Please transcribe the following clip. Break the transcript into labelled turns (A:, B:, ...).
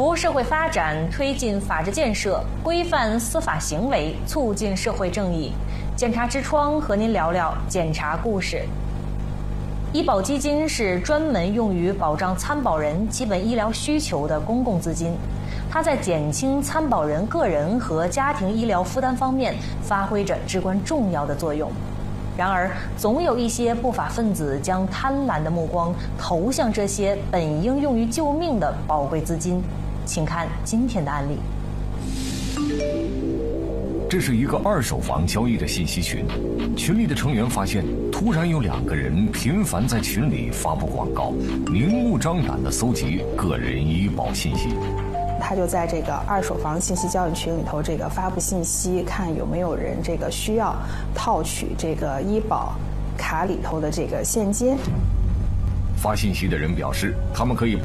A: 扶社会发展，推进法治建设，规范司法行为，促进社会正义。检察之窗和您聊聊检察故事。医保基金是专门用于保障参保人基本医疗需求的公共资金，它在减轻参保人个人和家庭医疗负担方面发挥着至关重要的作用。然而，总有一些不法分子将贪婪的目光投向这些本应用于救命的宝贵资金。请看今天的案例。
B: 这是一个二手房交易的信息群，群里的成员发现，突然有2个人频繁在群里发布广告，明目张胆地搜集个人医保信息。
C: 他就在这个二手房信息交易群里头发布信息，看有没有人需要套取这个医保卡里头的现金。
B: 发信息的人表示，他们可以